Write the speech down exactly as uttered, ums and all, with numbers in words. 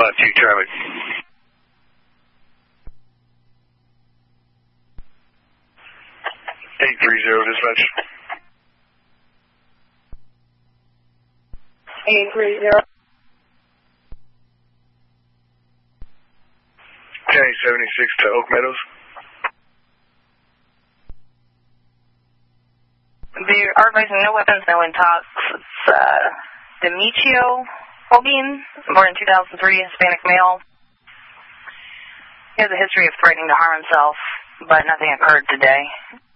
five two Charlie. eight three zero dispatch. eight three zero. K seventy-six to Oak Meadows. The are advising no weapons, no intox. It's uh, Demetrio Holbein, born in two thousand three, Hispanic male. He has a history of threatening to harm himself, but nothing occurred today.